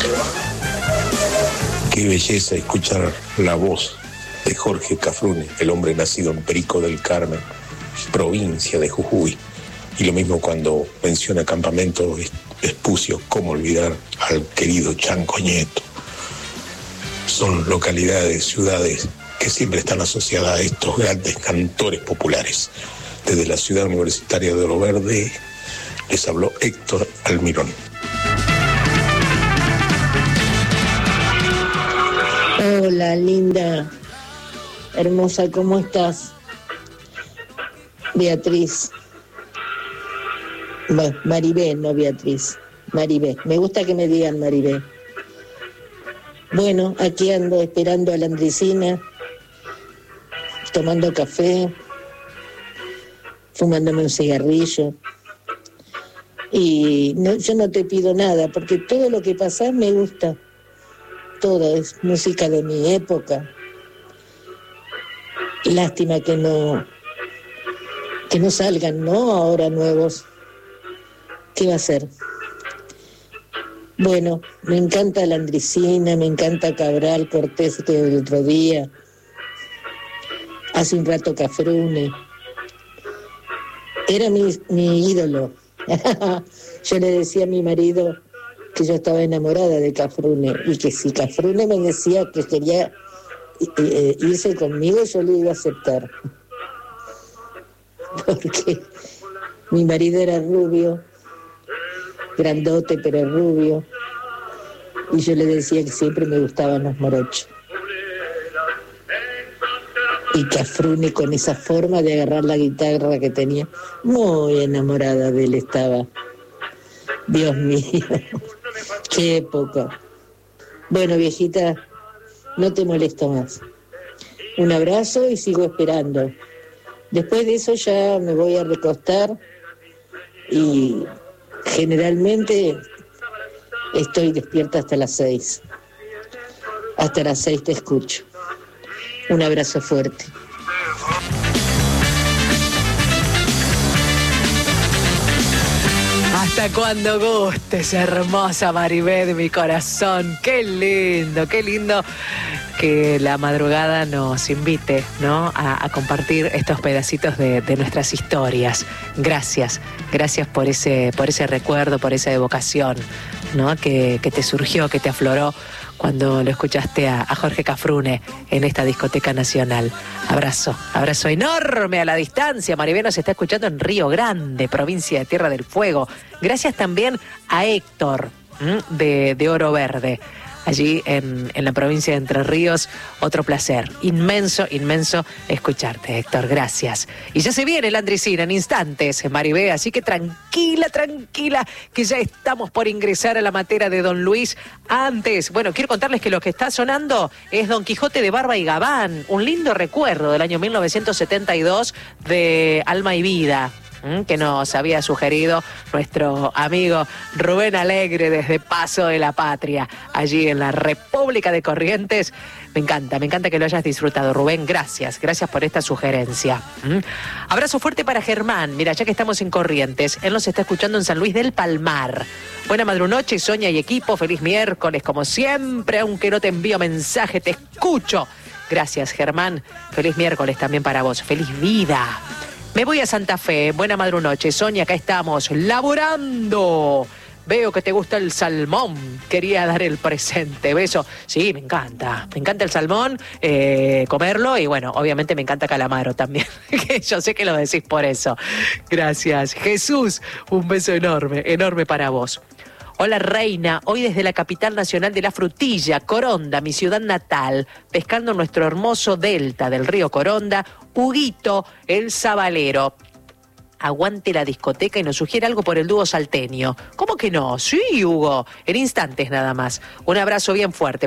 Qué belleza escuchar la voz de Jorge Cafrune, el hombre nacido en Perico del Carmen, provincia de Jujuy. Y lo mismo cuando menciona Campamento Espucio, cómo olvidar al querido Chanco Ñeto. Son localidades, ciudades que siempre están asociadas a estos grandes cantores populares. Desde la ciudad universitaria de Oro Verde les habló Héctor Almirón. Hola, linda, hermosa, ¿cómo estás? Beatriz. Bueno, Maribé, no Beatriz. Maribé. Me gusta que me digan Maribé. Bueno, aquí ando esperando a la Andresina, tomando café, fumándome un cigarrillo. Y no, yo no te pido nada, porque todo lo que pasás me gusta. Todo es música de mi época. Lástima que no salgan, ¿no? Ahora nuevos. ¿Qué va a ser? Bueno, me encanta la Andresina, me encanta Cabral, Cortés del otro día. Hace un rato Cafrune. Era mi ídolo. Yo le decía a mi marido que yo estaba enamorada de Cafrune y que si Cafrune me decía que quería irse conmigo, yo le iba a aceptar. Porque mi marido era rubio, grandote pero rubio, y yo le decía que siempre me gustaban los morochos. Y Cafrune, con esa forma de agarrar la guitarra que tenía, muy enamorada de él estaba. Dios mío, qué época. Bueno, viejita, no te molesto más. Un abrazo y sigo esperando. Después de eso ya me voy a recostar y generalmente estoy despierta hasta las 6. Hasta las 6 te escucho. Un abrazo fuerte. Hasta cuando gustes, hermosa Maribé de mi corazón. Qué lindo que la madrugada nos invite, ¿no? a compartir estos pedacitos de nuestras historias. Gracias por ese recuerdo, por esa evocación, ¿no? que te surgió, que te afloró cuando lo escuchaste a Jorge Cafrune en esta discoteca nacional. Abrazo enorme a la distancia. Maribé nos está escuchando en Río Grande, provincia de Tierra del Fuego. Gracias también a Héctor de Oro Verde, allí en la provincia de Entre Ríos. Otro placer, inmenso escucharte, Héctor, gracias. Y ya se viene la Andresina en instantes, Maribé, así que tranquila, que ya estamos por ingresar a la matera de Don Luis. Antes, bueno, quiero contarles que lo que está sonando es Don Quijote de Barba y Gabán, un lindo recuerdo del año 1972 de Alma y Vida, que nos había sugerido nuestro amigo Rubén Alegre desde Paso de la Patria, allí en la República de Corrientes. Me encanta que lo hayas disfrutado, Rubén. Gracias por esta sugerencia. Abrazo fuerte para Germán. Mira, ya que estamos en Corrientes, él nos está escuchando en San Luis del Palmar. Buena madrunoche, Sonia y equipo. Feliz miércoles, como siempre, aunque no te envío mensaje, te escucho. Gracias, Germán. Feliz miércoles también para vos. Feliz vida. Me voy a Santa Fe. Buena madrunoche, Sonia, acá estamos, laburando. Veo que te gusta el salmón. Quería dar el presente. Beso. Sí, me encanta el salmón, comerlo, y bueno, obviamente me encanta calamaro también. Yo sé que lo decís por eso. Gracias. Jesús, un beso enorme para vos. Hola, Reina, hoy desde la capital nacional de la frutilla, Coronda, mi ciudad natal, pescando nuestro hermoso delta del río Coronda, Huguito, el Sabalero. Aguante la discoteca y nos sugiere algo por el dúo salteño. ¿Cómo que no? Sí, Hugo, en instantes nada más. Un abrazo bien fuerte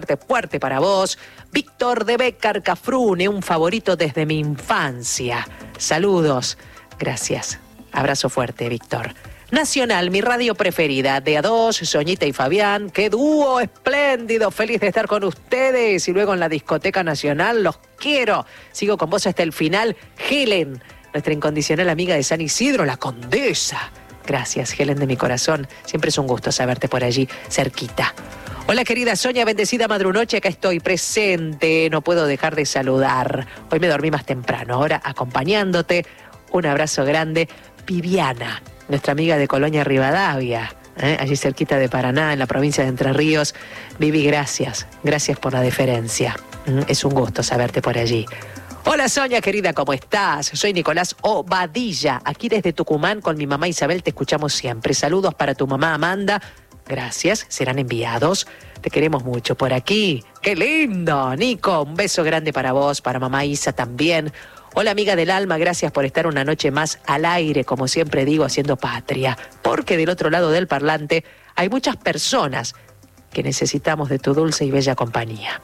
para vos. Víctor de Bécar Cafrune, un favorito desde mi infancia. Saludos. Gracias. Abrazo fuerte, Víctor. Nacional, mi radio preferida, de A2, Soñita y Fabián. ¡Qué dúo espléndido! Feliz de estar con ustedes. Y luego en la discoteca nacional, los quiero. Sigo con vos hasta el final. Helen, nuestra incondicional amiga de San Isidro, la Condesa. Gracias, Helen de mi corazón. Siempre es un gusto saberte por allí, cerquita. Hola querida Sonia, bendecida madrunoche, acá estoy presente, no puedo dejar de saludar. Hoy me dormí más temprano, ahora acompañándote. Un abrazo grande. Viviana, nuestra amiga de Colonia Rivadavia, allí cerquita de Paraná, en la provincia de Entre Ríos. Vivi, gracias por la deferencia. Es un gusto saberte por allí. Hola Sonia, querida, ¿cómo estás? Soy Nicolás Obadilla, aquí desde Tucumán con mi mamá Isabel, te escuchamos siempre. Saludos para tu mamá Amanda. Gracias, serán enviados. Te queremos mucho por aquí. ¡Qué lindo! Nico, un beso grande para vos, para mamá Isa también. Hola amiga del alma, gracias por estar una noche más al aire, como siempre digo, haciendo patria. Porque del otro lado del parlante hay muchas personas que necesitamos de tu dulce y bella compañía.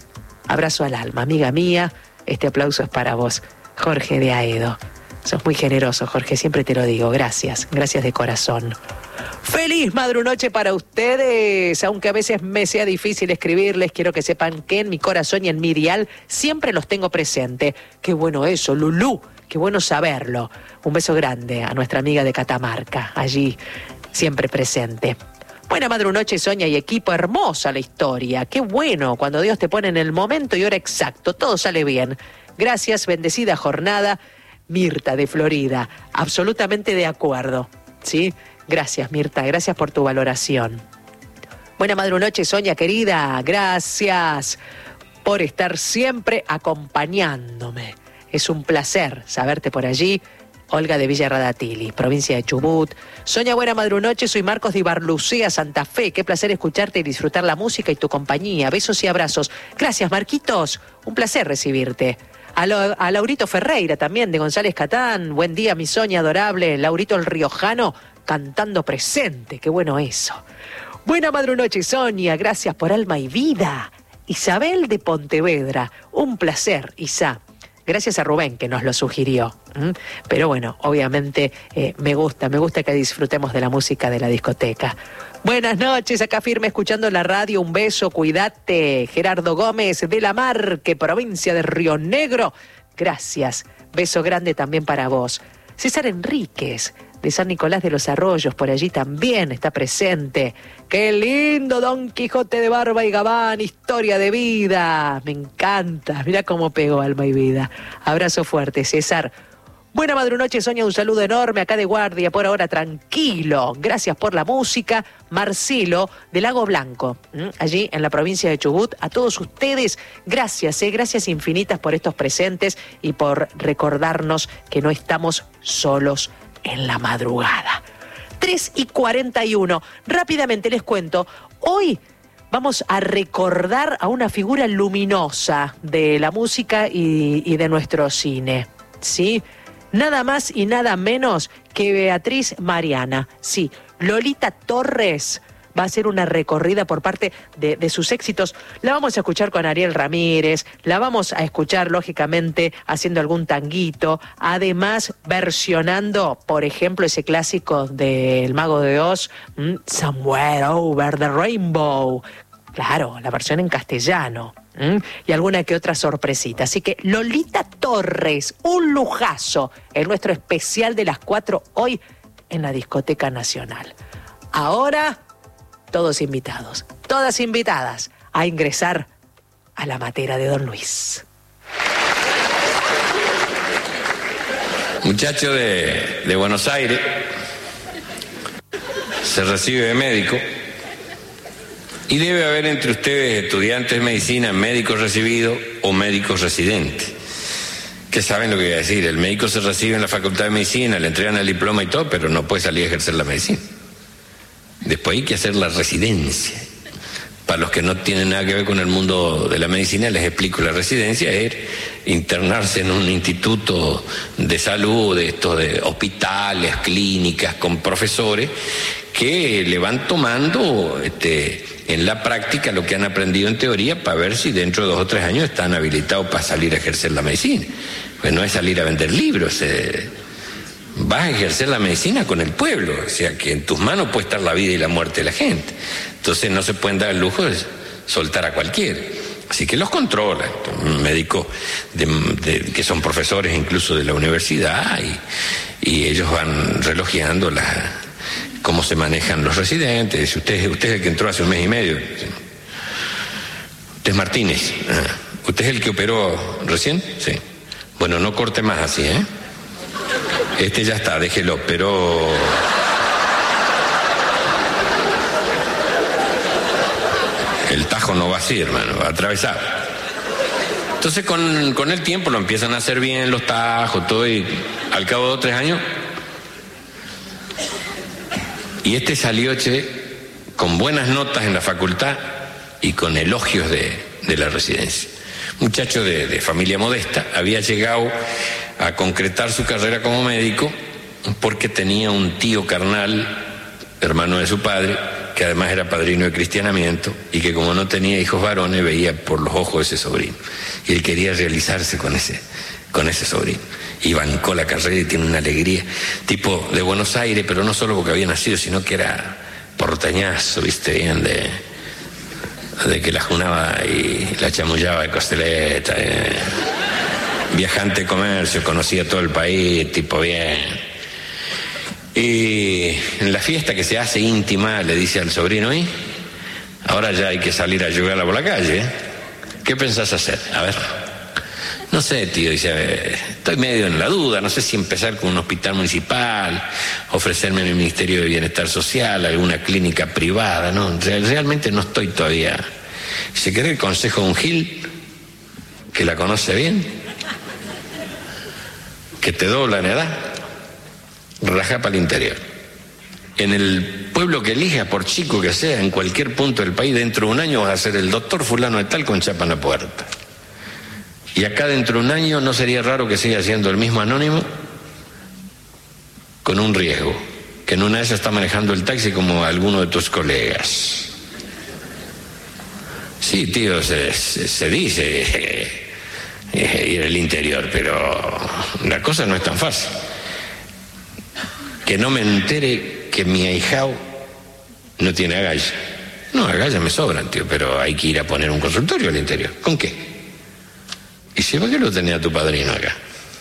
Abrazo al alma, amiga mía. Este aplauso es para vos, Jorge de Aedo. Sos muy generoso, Jorge, siempre te lo digo. Gracias de corazón. ¡Feliz madrunoche para ustedes! Aunque a veces me sea difícil escribirles, quiero que sepan que en mi corazón y en mi dial siempre los tengo presente. ¡Qué bueno eso, Lulú! ¡Qué bueno saberlo! Un beso grande a nuestra amiga de Catamarca, allí siempre presente. Buena madrunoche, Sonia y equipo, hermosa la historia. ¡Qué bueno cuando Dios te pone en el momento y hora exacto! Todo sale bien. Gracias, bendecida jornada. Mirta de Florida, absolutamente de acuerdo, ¿sí? Gracias, Mirta, gracias por tu valoración. Buena madrunoche, Sonia, querida, gracias por estar siempre acompañándome. Es un placer saberte por allí. Olga de Villa Radatili, provincia de Chubut. Sonia, buena madrunoche, soy Marcos de Ibarlucea, Santa Fe. Qué placer escucharte y disfrutar la música y tu compañía. Besos y abrazos. Gracias, Marquitos, un placer recibirte. A Laurito Ferreira también, de González Catán. Buen día, mi Sonia adorable. Laurito el Riojano, cantando presente. Qué bueno eso. Buena madrunoche, Sonia. Gracias por alma y vida. Isabel de Pontevedra. Un placer, Isa. Gracias a Rubén que nos lo sugirió. Pero bueno, obviamente me gusta que disfrutemos de la música de la discoteca. Buenas noches, acá firme escuchando la radio, un beso, cuídate. Gerardo Gómez de La Marque, provincia de Río Negro. Gracias, beso grande también para vos. César Enríquez, de San Nicolás de los Arroyos, por allí también está presente. ¡Qué lindo Don Quijote de Barba y Gabán! Historia de vida. Me encanta. Mirá cómo pegó alma y vida. Abrazo fuerte, César. Buena madrunoche, Sonia, un saludo enorme acá de guardia, por ahora tranquilo. Gracias por la música. Marcelo, de Lago Blanco, allí en la provincia de Chubut. A todos ustedes, gracias infinitas por estos presentes y por recordarnos que no estamos solos en la madrugada. 3:41. Rápidamente les cuento, hoy vamos a recordar a una figura luminosa de la música y de nuestro cine, ¿sí? Nada más y nada menos que Beatriz Mariana. Sí, Lolita Torres va a hacer una recorrida por parte de sus éxitos. La vamos a escuchar con Ariel Ramírez, la vamos a escuchar, lógicamente, haciendo algún tanguito, además versionando, por ejemplo, ese clásico del Mago de Oz, Somewhere Over the Rainbow. Claro, la versión en castellano. Y alguna que otra sorpresita. Así que Lolita Torres, un lujazo en nuestro especial de las 4 hoy en la Discoteca Nacional. Ahora, todos invitados, todas invitadas a ingresar a la matera de Don Luis. Muchacho de Buenos Aires, se recibe de médico. Y debe haber entre ustedes estudiantes de medicina, médicos recibidos o médicos residentes. Que saben lo que voy a decir. El médico se recibe en la facultad de medicina, le entregan el diploma y todo, pero no puede salir a ejercer la medicina. Después hay que hacer la residencia. Para los que no tienen nada que ver con el mundo de la medicina, les explico. La residencia es internarse en un instituto de salud, de hospitales, clínicas, con profesores que le van tomando en la práctica lo que han aprendido en teoría para ver si dentro de 2 o 3 años están habilitados para salir a ejercer la medicina. Pues no es salir a vender libros, vas a ejercer la medicina con el pueblo, o sea que en tus manos puede estar la vida y la muerte de la gente. Entonces no se pueden dar el lujo de soltar a cualquiera. Así que los controlan, médicos que son profesores incluso de la universidad y ellos van relojeando cómo se manejan los residentes. Si usted es el que entró hace 1 mes y medio, Usted es Martínez. ¿Usted es el que operó recién? Sí. Bueno, no corte más así, ¿eh? Este ya está, déjelo, pero... El tajo no va así, hermano, va atravesado. Entonces con el tiempo lo empiezan a hacer bien los tajos, todo, y al cabo de 2 o 3 años... Y este salió, con buenas notas en la facultad y con elogios de la residencia. Muchacho de familia modesta, había llegado a concretar su carrera como médico porque tenía un tío carnal, hermano de su padre, que además era padrino de cristianamiento, y que como no tenía hijos varones veía por los ojos de ese sobrino, y él quería realizarse con ese sobrino, y bancó la carrera y tiene una alegría, tipo de Buenos Aires, pero no solo porque había nacido, sino que era porteñazo, viste, bien de que la junaba y la chamullaba de costeleta, viajante de comercio, conocía todo el país, tipo bien. Y en la fiesta que se hace íntima le dice al sobrino: ¿y ahora ya hay que salir a jugarla por la calle, ¿eh? ¿Qué pensás hacer? A ver. No sé, tío, dice, estoy medio en la duda, no sé si empezar con un hospital municipal, ofrecerme en el Ministerio de Bienestar Social, alguna clínica privada, ¿no? Realmente no estoy todavía. ¿Se quiere el consejo de un Gil, que la conoce bien, que te dobla en edad? Rajá para el interior. En el pueblo que elija, por chico que sea, en cualquier punto del país, dentro de un año vas a ser el doctor fulano de tal con chapa en la puerta. Y acá dentro de un año no sería raro que siga siendo el mismo anónimo, con un riesgo, que en una de esas está manejando el taxi como alguno de tus colegas. Sí, tío, se dice ir al interior, pero la cosa no es tan fácil. Que no me entere que mi ahijao no tiene agallas. No, agallas me sobran, tío, pero hay que ir a poner un consultorio al interior. ¿Con qué? ¿Y si va que lo tenía tu padrino acá?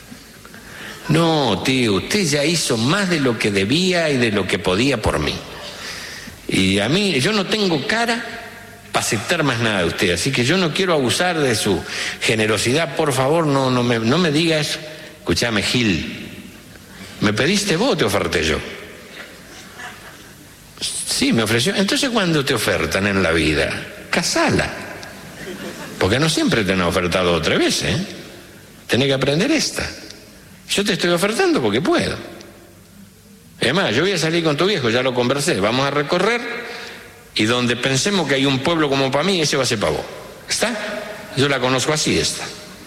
No, tío, usted ya hizo más de lo que debía y de lo que podía por mí. Y a mí, yo no tengo cara para aceptar más nada de usted, así que yo no quiero abusar de su generosidad. Por favor, no me digas. Escuchame, Gil, ¿me pediste vos o te oferté yo? Sí, me ofreció. Entonces, ¿cuándo te ofertan en la vida? Casala. Porque no siempre te han ofertado otra vez, ¿eh? Tenés que aprender esta. Yo te estoy ofertando porque puedo. Además, yo voy a salir con tu viejo, ya lo conversé. Vamos a recorrer y donde pensemos que hay un pueblo como para mí, ese va a ser para vos. ¿Está? Yo la conozco así, esta.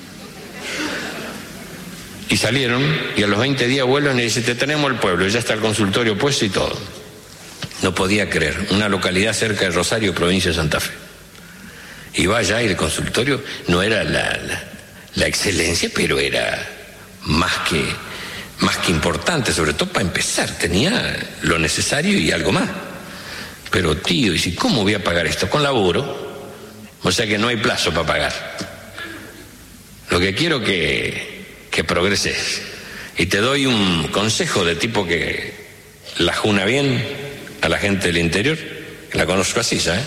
Y salieron y a los 20 días vuelven y dicen: te tenemos el pueblo, ya está el consultorio puesto y todo. No podía creer. Una localidad cerca de Rosario, provincia de Santa Fe. Y vaya, y el consultorio no era la excelencia, pero era más que importante, sobre todo para empezar. Tenía lo necesario y algo más. Pero tío, ¿y si cómo voy a pagar esto? Con laburo. O sea que no hay plazo para pagar. Lo que quiero que progreses. Y te doy un consejo de tipo que la juna bien a la gente del interior, que la conozco así, ¿sabes?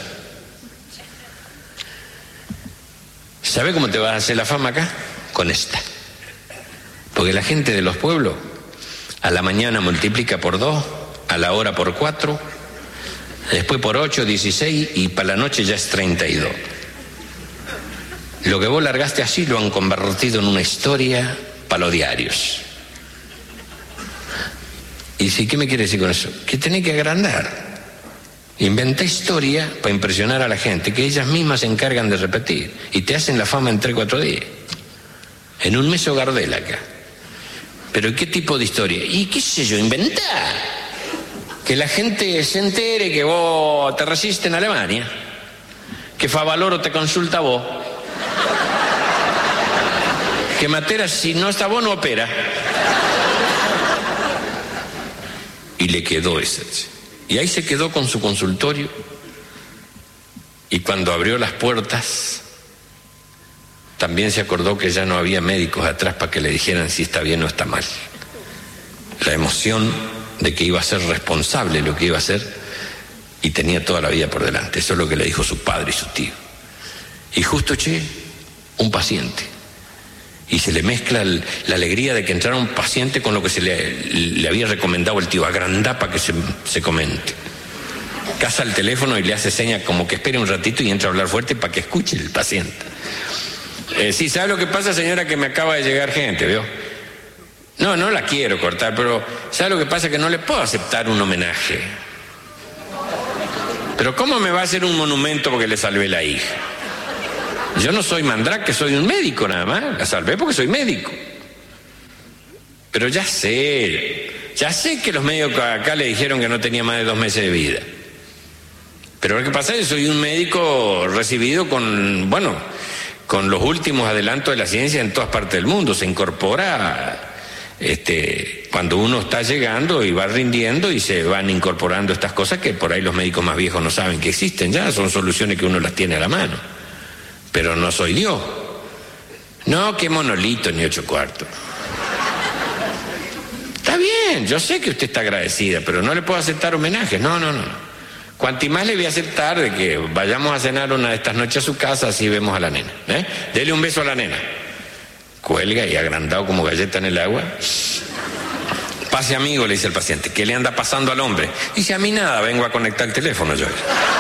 ¿Sabe cómo te vas a hacer la fama acá? Con esta. Porque la gente de los pueblos a la mañana multiplica por 2, a la hora por 4, después por 8, 16 y para la noche ya es 32. Lo que vos largaste así lo han convertido en una historia para los diarios. ¿Y sí, qué me quiere decir con eso? Que tenés que agrandar. Inventa historia para impresionar a la gente, que ellas mismas se encargan de repetir, y te hacen la fama en 3 o 4 días. En un mes o Gardel acá. ¿Pero qué tipo de historia? Y qué sé yo, inventar. Que la gente se entere que vos te resistes en Alemania, que Favaloro te consulta a vos, que Matera, si no está vos, no opera. Y le quedó ese. Y ahí se quedó con su consultorio, y cuando abrió las puertas también se acordó que ya no había médicos atrás para que le dijeran si está bien o está mal. La emoción de que iba a ser responsable lo que iba a hacer, y tenía toda la vida por delante. Eso es lo que le dijo su padre y su tío. Y justo, un paciente. Y se le mezcla la alegría de que entrara un paciente con lo que se le había recomendado el tío. Agrandá para que se comente. Casa el teléfono y le hace señas como que espere un ratito y entra a hablar fuerte para que escuche el paciente. Sí, ¿sabe lo que pasa, señora? Que me acaba de llegar gente, ¿vio? No la quiero cortar, pero ¿sabe lo que pasa? Que no le puedo aceptar un homenaje. Pero ¿cómo me va a hacer un monumento porque le salvé la hija? Yo no soy mandrake, soy un médico nada más. La salvé porque soy médico. Pero ya sé que los médicos acá le dijeron que no tenía más de 2 meses de vida. Pero lo que pasa es que soy un médico recibido con los últimos adelantos de la ciencia en todas partes del mundo. Se incorpora cuando uno está llegando y va rindiendo y se van incorporando estas cosas que por ahí los médicos más viejos no saben que existen ya. Son soluciones que uno las tiene a la mano. Pero no soy Dios. No, qué monolito ni 8 cuartos. Está bien, yo sé que usted está agradecida, pero no le puedo aceptar homenajes. No. Cuanti más le voy a aceptar de que vayamos a cenar una de estas noches a su casa, así vemos a la nena. Dele un beso a la nena. Cuelga y agrandado como galleta en el agua. Pase, amigo, le dice el paciente. ¿Qué le anda pasando al hombre? Dice, a mí nada, vengo a conectar el teléfono yo.